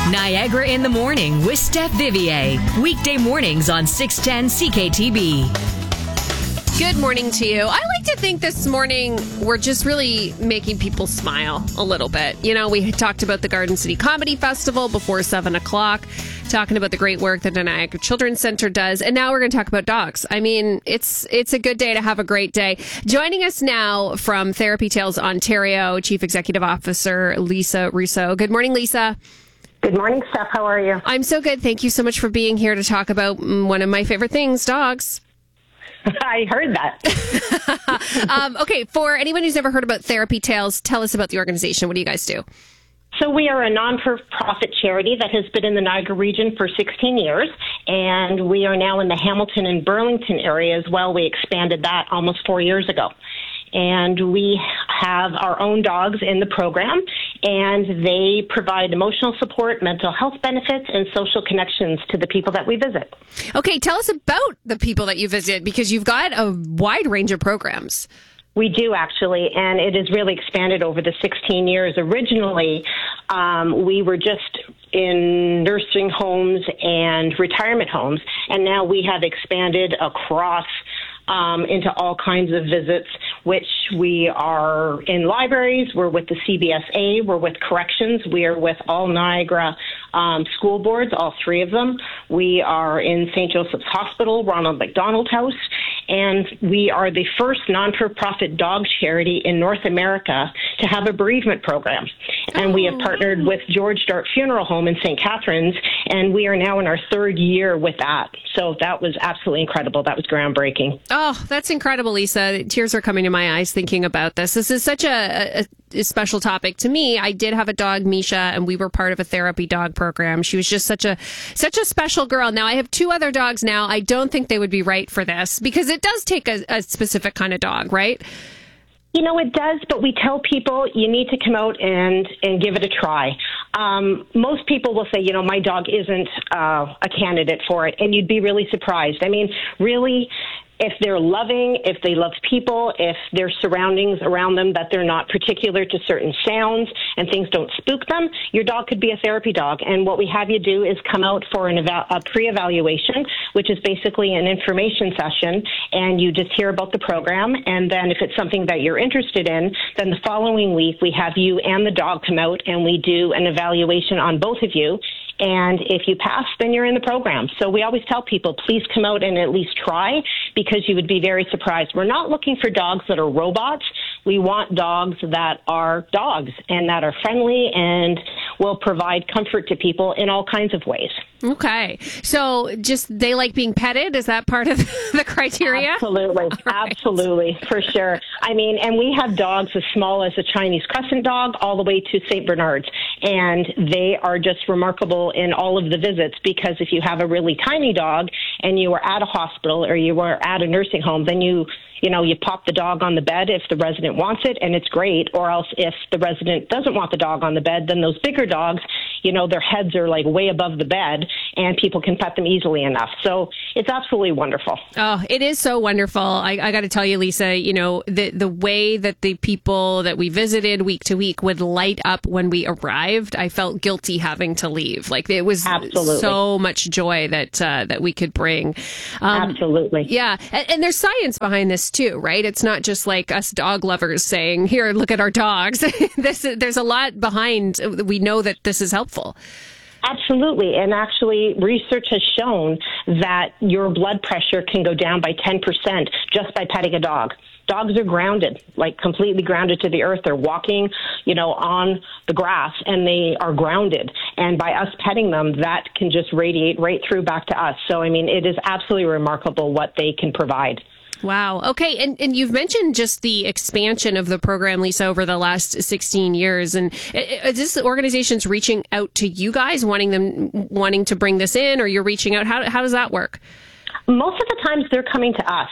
Niagara in the Morning with Steph Vivier. Weekday mornings on 610 CKTB. Good morning to you. I like to think this morning we're just really making people smile a little bit. You know, we talked about the Garden City Comedy Festival before 7 o'clock, talking about the great work that the Niagara Children's Center does, and now we're going to talk about dogs. I mean, it's a good day to have a great day. Joining us now from Therapy Tales Ontario, Chief Executive Officer Lisa Russo. Good morning, Lisa. Good morning, Steph. How are you? I'm so good. Thank you so much for being here to talk about one of my favorite things, dogs. I heard that. Okay, for anyone who's never heard about Therapy Tales, tell us about the organization. What do you guys do? So we are a non-for-profit charity that has been in the Niagara region for 16 years, and we are now in the Hamilton and Burlington area as well. We expanded that almost 4 years ago. And we have our own dogs in the program, and they provide emotional support, mental health benefits, and social connections to the people that we visit. Okay, tell us about the people that you visit, because you've got a wide range of programs. We do, actually, and it has really expanded over the 16 years. Originally, we were just in nursing homes and retirement homes, and now we have expanded across into all kinds of visits, which we are in libraries, we're with the CBSA, we're with corrections, we are with all Niagara school boards, all three of them. We are in St. Joseph's Hospital, Ronald McDonald House, and we are the first non-for-profit dog charity in North America to have a bereavement program. And we have partnered with George Dart Funeral Home in St. Catharines, and we are now in our third year with that. So that was absolutely incredible. That was groundbreaking. Oh, that's incredible, Lisa. Tears are coming to my eyes thinking about this. This is such a special topic to me. I did have a dog, Misha, and we were part of a therapy dog program. She was just such a special girl. Now I have two other dogs now. I don't think they would be right for this because it does take a specific kind of dog, right? You know, it does, but we tell people you need to come out and give it a try. Most people will say, you know, my dog isn't a candidate for it, and you'd be really surprised. I mean, really, if they're loving, if they love people, if their surroundings around them, that they're not particular to certain sounds and things don't spook them, your dog could be a therapy dog. And what we have you do is come out for a pre-evaluation, which is basically an information session, and you just hear about the program. And then if it's something that you're interested in, then the following week we have you and the dog come out and we do an evaluation on both of you. And if you pass, then you're in the program. So we always tell people, please come out and at least try, because you would be very surprised. We're not looking for dogs that are robots. We want dogs that are dogs and that are friendly and will provide comfort to people in all kinds of ways. Okay. So just they like being petted? Is that part of the criteria? Absolutely. Right. Absolutely. For sure. I mean, and we have dogs as small as a Chinese crescent dog all the way to St. Bernards. And they are just remarkable in all of the visits, because if you have a really tiny dog and you are at a hospital or you are at a nursing home, then you pop the dog on the bed if the resident wants it, and it's great. Or else if the resident doesn't want the dog on the bed, then those bigger dogs, you know, their heads are like way above the bed and people can pet them easily enough. So it's absolutely wonderful. Oh, it is so wonderful. I got to tell you, Lisa, you know, the way that the people that we visited week to week would light up when we arrived, I felt guilty having to leave. Like it was absolutely so much joy that we could bring. Absolutely. Yeah. And there's science behind this too, right? It's not just like us dog lovers saying, here, look at our dogs. There's a lot behind. We know that this is helpful. Absolutely. And actually, research has shown that your blood pressure can go down by 10% just by petting a dog. Dogs are grounded, like completely grounded to the earth. They're walking, you know, on the grass, and they are grounded. And by us petting them, that can just radiate right through back to us. So, I mean, it is absolutely remarkable what they can provide. Wow. Okay. And you've mentioned just the expansion of the program, Lisa, over the last 16 years. And is this organization's reaching out to you guys, wanting to bring this in, or you're reaching out? How does that work? Most of the times they're coming to us.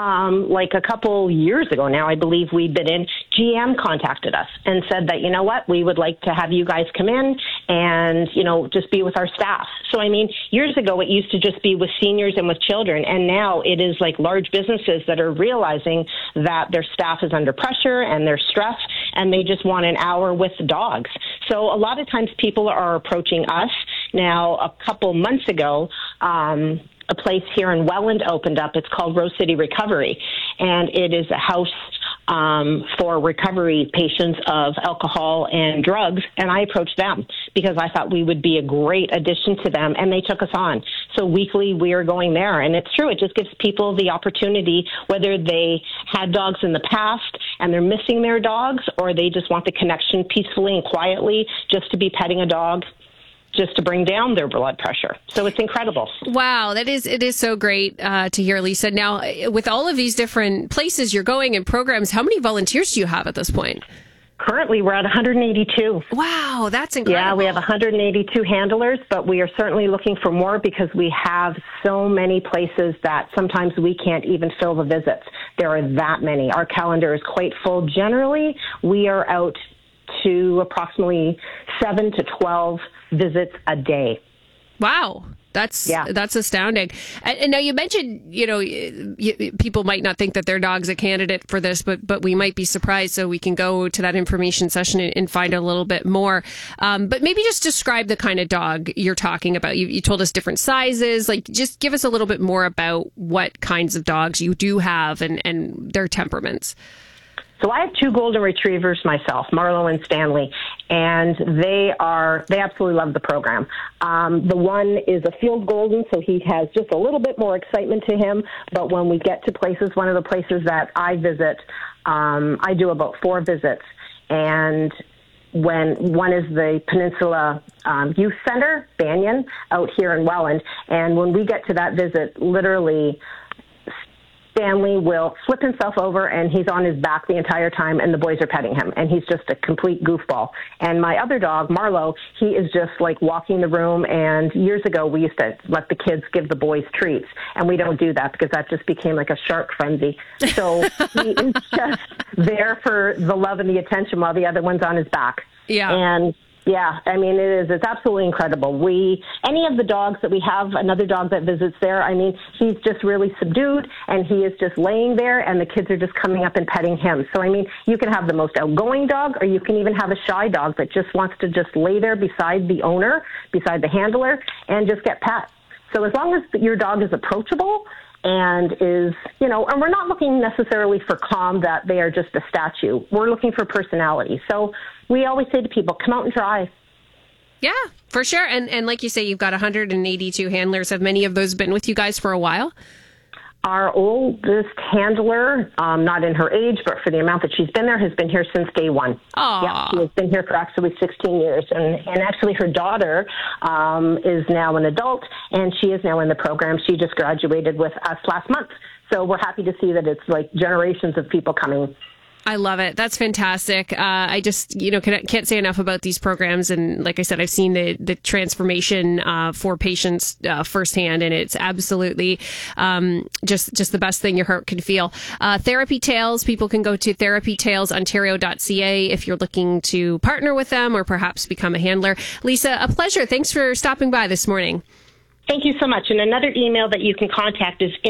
Like a couple years ago now, I believe we've been in, GM contacted us and said that, you know what, we would like to have you guys come in and, you know, just be with our staff. So, I mean, years ago, it used to just be with seniors and with children. And now it is like large businesses that are realizing that their staff is under pressure and they're stressed and they just want an hour with the dogs. So a lot of times people are approaching us. Now, a couple months ago, a place here in Welland opened up. It's called Rose City Recovery, and it is a house for recovery patients of alcohol and drugs. And I approached them because I thought we would be a great addition to them, and they took us on. So weekly we are going there, and it's true. It just gives people the opportunity, whether they had dogs in the past and they're missing their dogs, or they just want the connection peacefully and quietly just to be petting a dog, just to bring down their blood pressure. So it's incredible. Wow, it is so great to hear, Lisa. Now, with all of these different places you're going and programs, how many volunteers do you have at this point? Currently, we're at 182. Wow, that's incredible. Yeah, we have 182 handlers, but we are certainly looking for more because we have so many places that sometimes we can't even fill the visits. There are that many. Our calendar is quite full. Generally, we are out to approximately 7 to 12 visits a day. Wow. That's astounding. And now you mentioned, people might not think that their dog's a candidate for this, but we might be surprised. So we can go to that information session and find a little bit more. But maybe just describe the kind of dog you're talking about. You told us different sizes. Like, just give us a little bit more about what kinds of dogs you do have and their temperaments. So I have 2 golden retrievers myself, Marlowe and Stanley, and they absolutely love the program. The one is a field golden, so he has just a little bit more excitement to him. But when we get to places, one of the places that I visit, I do about 4 visits, and when one is the Peninsula Youth Center, Banyan, out here in Welland, and when we get to that visit, literally Stanley will flip himself over and he's on his back the entire time and the boys are petting him and he's just a complete goofball. And my other dog, Marlowe, he is just like walking the room, and years ago we used to let the kids give the boys treats, and we don't do that because that just became like a shark frenzy. So he is just there for the love and the attention while the other one's on his back. Yeah. And yeah, I mean, it's absolutely incredible. Any of the dogs that we have, another dog that visits there, I mean, he's just really subdued and he is just laying there and the kids are just coming up and petting him. So, I mean, you can have the most outgoing dog, or you can even have a shy dog that just wants to just lay there beside the owner, beside the handler, and just get pet. So as long as your dog is approachable and is, and we're not looking necessarily for calm, that they are just a statue. We're looking for personality. So we always say to people, come out and try. Yeah, for sure. And like you say, you've got 182 handlers. Have many of those been with you guys for a while? Our oldest handler, not in her age, but for the amount that she's been there, has been here since day one. Aww. Yeah, she has been here for actually 16 years. And actually her daughter is now an adult, and she is now in the program. She just graduated with us last month. So we're happy to see that it's like generations of people coming. I love it. That's fantastic. I just, can't say enough about these programs. And like I said, I've seen the transformation for patients firsthand, and it's absolutely just the best thing your heart can feel. Therapy Tales, people can go to therapytalesontario.ca if you're looking to partner with them or perhaps become a handler. Lisa, a pleasure. Thanks for stopping by this morning. Thank you so much. And another email that you can contact is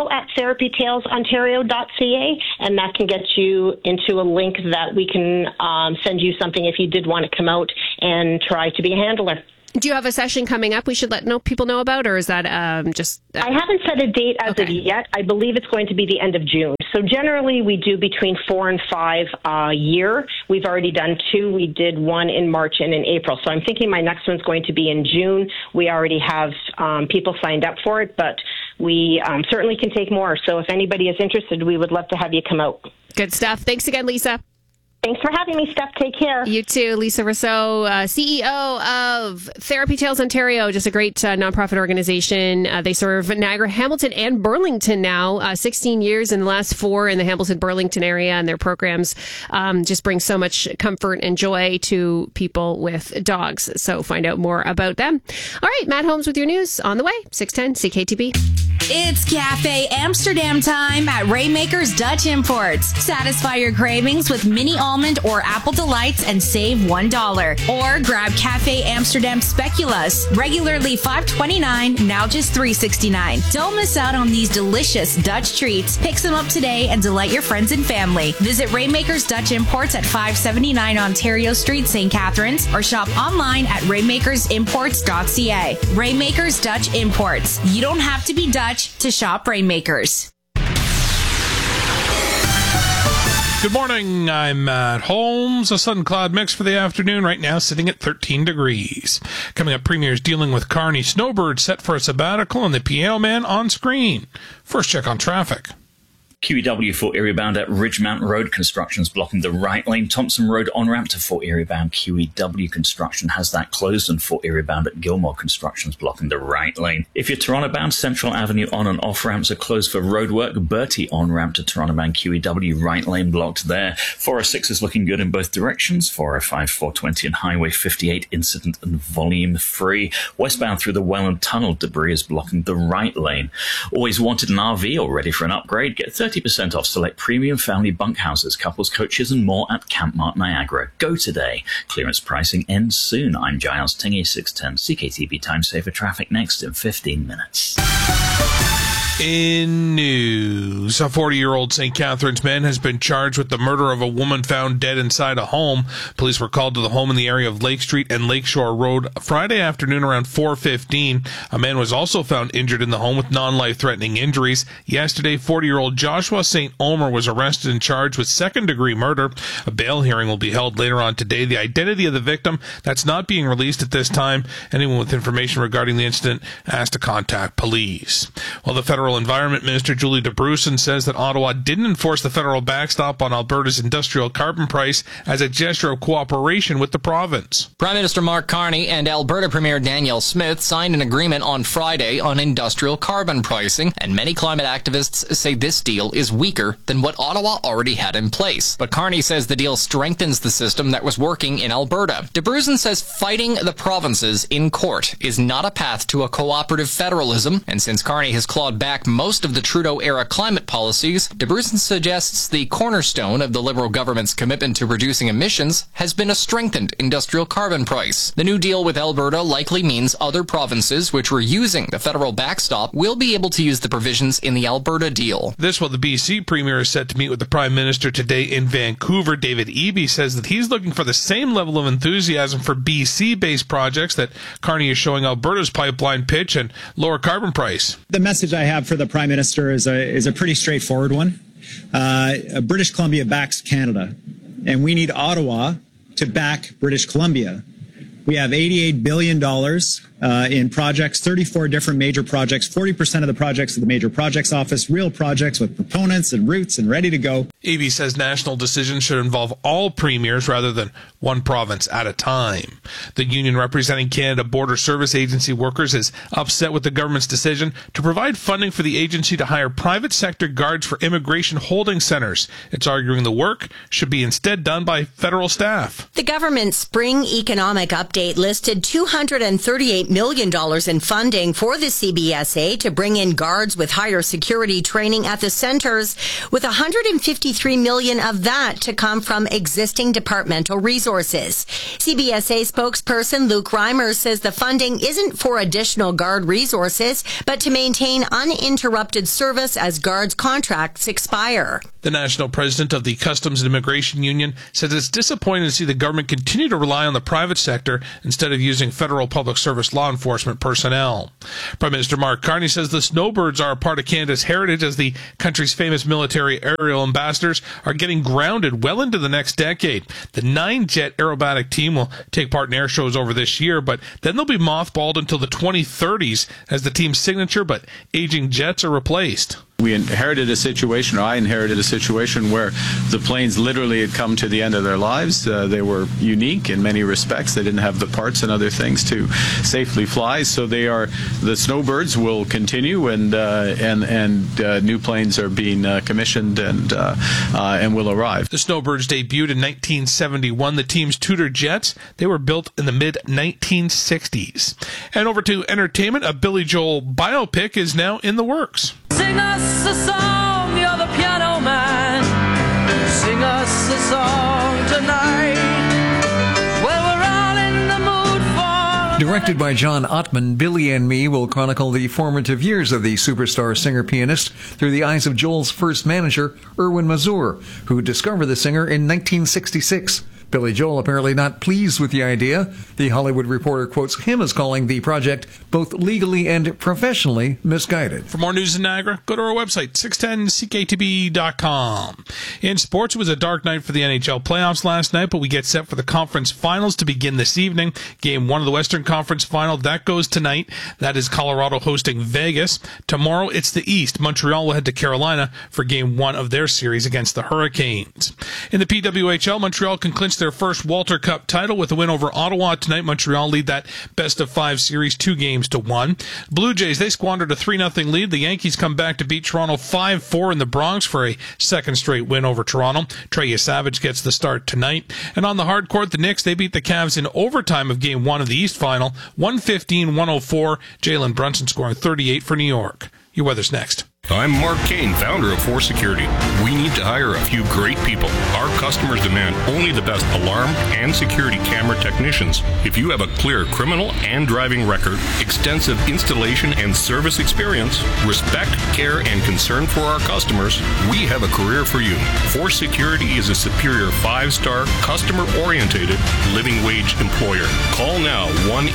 info@therapytalesontario.ca, and that can get you into a link that we can send you something if you did want to come out and try to be a handler. Do you have a session coming up we should let people know about, or is that just... I haven't set a date as of yet. I believe it's going to be the end of June. So generally we do between 4 and 5 a year. We've already done 2. We did 1 in March and in April. So I'm thinking my next one's going to be in June. We already have people signed up for it, but we certainly can take more. So if anybody is interested, we would love to have you come out. Good stuff. Thanks again, Lisa. Thanks for having me, Steph. Take care. You too. Lisa Rousseau, CEO of Therapy Tales Ontario, just a great nonprofit organization. They serve Niagara, Hamilton, and Burlington now. 16 years in the last 4 in the Hamilton-Burlington area, and their programs just bring so much comfort and joy to people with dogs. So find out more about them. All right, Matt Holmes with your news on the way. 610 CKTB. It's Cafe Amsterdam time at Rainmaker's Dutch Imports. Satisfy your cravings with mini almond or apple delights and save $1. Or grab Cafe Amsterdam Speculoos, regularly $5.29, now just $3.69. Don't miss out on these delicious Dutch treats. Pick some up today and delight your friends and family. Visit Rainmaker's Dutch Imports at 579 Ontario Street, St. Catharines, or shop online at rainmakersimports.ca. Rainmaker's Dutch Imports. You don't have to be Dutch to shop Rainmakers. Good morning, I'm Matt Holmes. A sun cloud mix for the afternoon, right now sitting at 13 degrees. Coming up, Premier's dealing with Carney Snowbird set for a sabbatical and the Piano Man on screen. First check on traffic. QEW for area bound at Ridgemount Road. Construction's blocking the right lane. Thompson Road on-ramp to Fort Erie bound. QEW construction has that closed, and Fort Erie bound at Gilmore construction's blocking the right lane. If you're Toronto bound, Central Avenue on and off ramps are closed for roadwork. Bertie on-ramp to Toronto bound. QEW right lane blocked there. 406 is looking good in both directions. 405, 420 and Highway 58 incident and volume free. Westbound through the Welland Tunnel, debris is blocking the right lane. Always wanted an RV or ready for an upgrade? Get 30% off select premium family bunkhouses, couples coaches and more at Campmart Niagara. Go today. Clearance pricing ends soon. I'm Giles Tingy, 610 CKTB Time Saver. Traffic next in 15 minutes. In news, a 40-year-old St. Catharines man has been charged with the murder of a woman found dead inside a home. Police were called to the home in the area of Lake Street and Lakeshore Road Friday afternoon around 4:15. A man was also found injured in the home with non-life-threatening injuries. Yesterday, 40-year-old Joshua St. Omer was arrested and charged with second-degree murder. A bail hearing will be held later on today. The identity of the victim, that's not being released at this time. Anyone with information regarding the incident has to contact police. Well, the Federal Environment Minister Julie DeBrusen says that Ottawa didn't enforce the federal backstop on Alberta's industrial carbon price as a gesture of cooperation with the province. Prime Minister Mark Carney and Alberta Premier Danielle Smith signed an agreement on Friday on industrial carbon pricing, and many climate activists say this deal is weaker than what Ottawa already had in place. But Carney says the deal strengthens the system that was working in Alberta. DeBrusen says fighting the provinces in court is not a path to a cooperative federalism, and since Carney has clawed back most of the Trudeau-era climate policies, DeBrusen suggests the cornerstone of the Liberal government's commitment to reducing emissions has been a strengthened industrial carbon price. The new deal with Alberta likely means other provinces which were using the federal backstop will be able to use the provisions in the Alberta deal. This while the BC Premier is set to meet with the Prime Minister today in Vancouver. David Eby says that he's looking for the same level of enthusiasm for BC-based projects that Carney is showing Alberta's pipeline pitch and lower carbon price. The message I have for the Prime Minister is a pretty straightforward one. British Columbia backs Canada, and we need Ottawa to back British Columbia. We have $88 billion in projects, 34 different major projects, 40% of the projects of the Major Projects Office, real projects with proponents and routes and ready to go. Eby says national decisions should involve all premiers rather than one province at a time. The union representing Canada Border Service Agency workers is upset with the government's decision to provide funding for the agency to hire private sector guards for immigration holding centers. It's arguing the work should be instead done by federal staff. The government's spring economic update listed $238 million in funding for the CBSA to bring in guards with higher security training at the centers, with $153 million of that to come from existing departmental resources. CBSA spokesperson Luke Reimer says the funding isn't for additional guard resources, but to maintain uninterrupted service as guards' contracts expire. The national president of the Customs and Immigration Union says it's disappointing to see the government continue to rely on the private sector instead of using federal public service law enforcement personnel. Prime Minister Mark Carney says the snowbirds are a part of Canada's heritage as the country's famous military aerial ambassadors are getting grounded well into the next decade. The 9-jet aerobatic team will take part in air shows over this year, but then they'll be mothballed until the 2030s as the team's signature but aging jets are replaced. We inherited a situation, or I inherited a situation, where the planes literally had come to the end of their lives. They were unique in many respects. They didn't have the parts and other things to safely fly. So the snowbirds will continue, and new planes are being commissioned and will arrive. The snowbirds debuted in 1971. The team's Tudor jets, they were built in the mid-1960s. And over to entertainment, a Billy Joel biopic is now in the works. Sing us a song, you're the piano man. Sing us a song tonight. Well, we're all in the mood for... Directed by John Ottman, Billy and Me will chronicle the formative years of the superstar singer-pianist through the eyes of Joel's first manager, Erwin Mazur, who discovered the singer in 1966. Billy Joel apparently not pleased with the idea. The Hollywood Reporter quotes him as calling the project both legally and professionally misguided. For more news in Niagara, go to our website, 610ckatb.com. In sports, it was a dark night for the NHL playoffs last night, but we get set for the conference finals to begin this evening. Game 1 of the Western Conference Final, that goes tonight. That is Colorado hosting Vegas. Tomorrow, it's the East. Montreal will head to Carolina for Game 1 of their series against the Hurricanes. In the PWHL, Montreal can clinch their first Walter Cup title with a win over Ottawa tonight. Montreal lead that best-of-5 series 2-1. Blue Jays, they squandered a 3-0 lead. The Yankees come back to beat Toronto 5-4 in the Bronx for a second straight win over Toronto. Trey Savage gets the start tonight. And on the hard court, the Knicks, they beat the Cavs in overtime of Game 1 of the East Final, 115-104. Jalen Brunson scoring 38 for New York. Your weather's next. I'm Mark Kane, founder of Force Security. We need to hire a few great people. Our customers demand only the best alarm and security camera technicians. If you have a clear criminal and driving record, extensive installation and service experience, respect, care, and concern for our customers, we have a career for you. Force Security is a superior 5-star, customer-oriented, living wage employer. Call now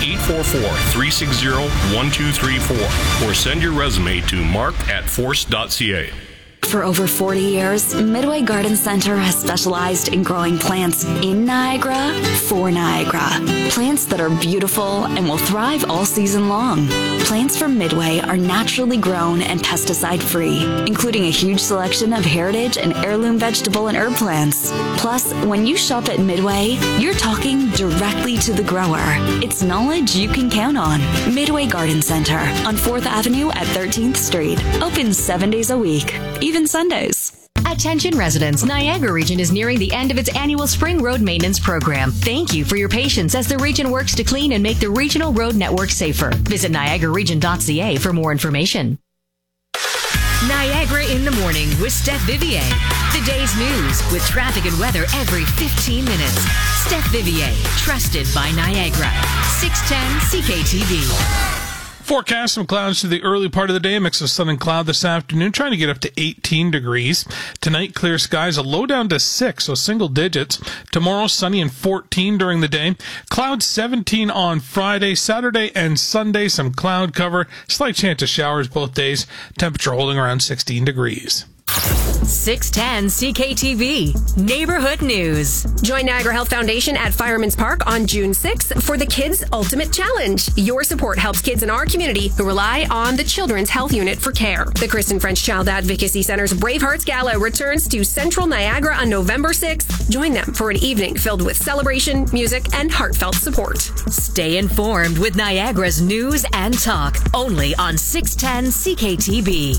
1-844-360-1234 or send your resume to mark@force.ca. For over 40 years, Midway Garden Center has specialized in growing plants in Niagara for Niagara. Plants that are beautiful and will thrive all season long. Plants from Midway are naturally grown and pesticide-free, including a huge selection of heritage and heirloom vegetable and herb plants. Plus, when you shop at Midway, you're talking directly to the grower. It's knowledge you can count on. Midway Garden Center on 4th Avenue at 13th Street. Open 7 days a week, even Sundays. Attention residents, Niagara Region is nearing the end of its annual spring road maintenance program. Thank you for your patience as the region works to clean and make the regional road network safer. Visit niagararegion.ca for more information. Niagara in the Morning with Steph Vivier. The day's news with traffic and weather every 15 minutes. Steph Vivier, trusted by Niagara. 610 CKTV. Forecast some clouds to the early part of the day, a mix of sun and cloud this afternoon, trying to get up to 18 degrees. Tonight, clear skies, a low down to 6, so single digits. Tomorrow, sunny and 14 during the day. Clouds 17 on Friday, Saturday, and Sunday, some cloud cover. Slight chance of showers both days. Temperature holding around 16 degrees. 610 CKTV Neighborhood News. Join Niagara Health Foundation at Fireman's Park on June 6th for the Kids Ultimate Challenge. Your support helps kids in our community who rely on the Children's Health Unit for care. The Kristen French Child Advocacy Center's Brave Hearts Gala returns to Central Niagara on November 6th. Join them for an evening filled with celebration, music, and heartfelt support. Stay informed with Niagara's news and talk, only on 610 CKTV.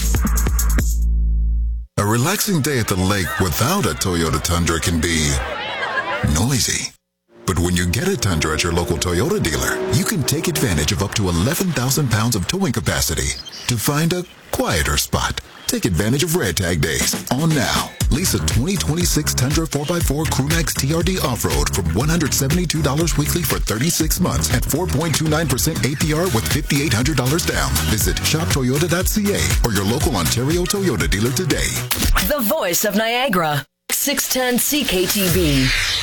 A relaxing day at the lake without a Toyota Tundra can be noisy. But when you get a Tundra at your local Toyota dealer, you can take advantage of up to 11,000 pounds of towing capacity to find a quieter spot. Take advantage of Red Tag Days on now. Lease a 2026 Tundra 4x4 Crewmax TRD Off-Road from $172 weekly for 36 months at 4.29% APR with $5,800 down. Visit shoptoyota.ca or your local Ontario Toyota dealer today. The voice of Niagara, 610 CKTV.